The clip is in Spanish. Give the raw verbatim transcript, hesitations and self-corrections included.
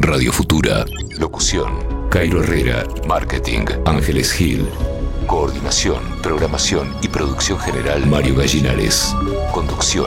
Radio Futura. Locución: Cairo Herrera. Marketing: Ángeles Gil. Coordinación, programación y producción general: Mario Gallinares. Conducción: